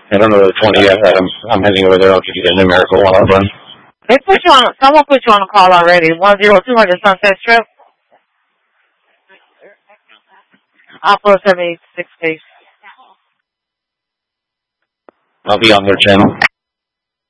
I don't know the 20 yet. I'm heading over there. I'll give you the numerical while I run. They put you on. Someone put you on a call already. 10200 Sunset Strip. Opera 786 base. I'll be on their channel.